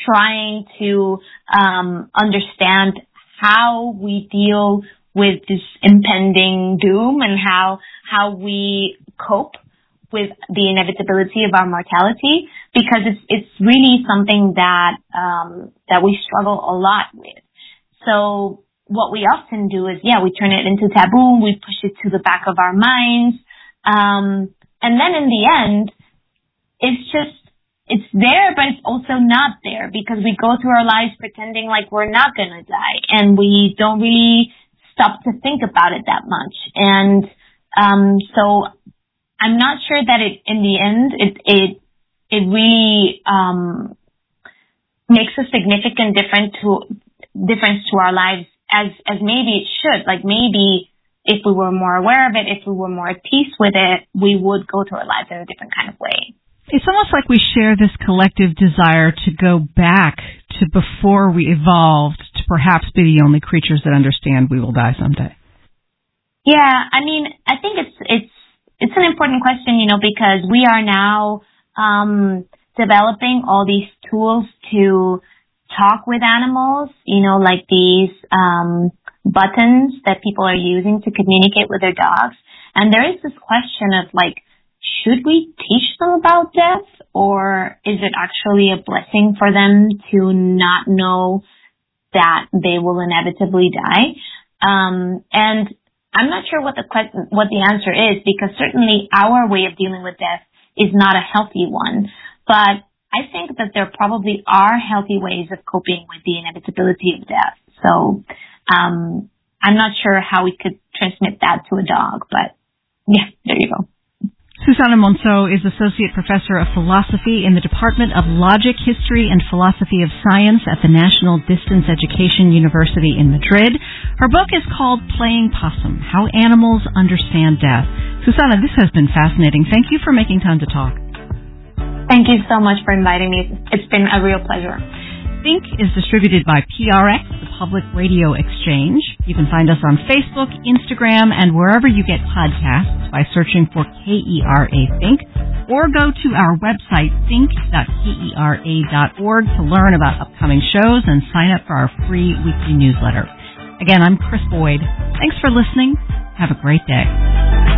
trying to understand how we deal with this impending doom and how we cope with the inevitability of our mortality, because it's really something that we struggle a lot with. So what we often do is, we turn it into taboo, we push it to the back of our minds, and then in the end, it's there, but it's also not there, because we go through our lives pretending like we're not gonna die, and we don't really stop to think about it that much. And so I'm not sure that in the end it really makes a significant difference to our lives as maybe it should. Like, maybe if we were more aware of it, if we were more at peace with it, we would go through our lives in a different kind of way. It's almost like we share this collective desire to go back to before we evolved to perhaps be the only creatures that understand we will die someday. Yeah, I mean, I think it's an important question, because we are now developing all these tools to talk with animals, like these buttons that people are using to communicate with their dogs. And there is this question of, like, should we teach them about death, or is it actually a blessing for them to not know that they will inevitably die? And I'm not sure what the answer is, because certainly our way of dealing with death is not a healthy one. But I think that there probably are healthy ways of coping with the inevitability of death. So I'm not sure how we could transmit that to a dog, but yeah, there you go. Susana Monceau is Associate Professor of Philosophy in the Department of Logic, History, and Philosophy of Science at the National Distance Education University in Madrid. Her book is called Playing Possum, How Animals Understand Death. Susana, this has been fascinating. Thank you for making time to talk. Thank you so much for inviting me. It's been a real pleasure. Think is distributed by PRX, the Public Radio Exchange. You can find us on Facebook, Instagram, and wherever you get podcasts by searching for KERA Think, or go to our website, think.kera.org, to learn about upcoming shows and sign up for our free weekly newsletter. Again, I'm Chris Boyd. Thanks for listening. Have a great day.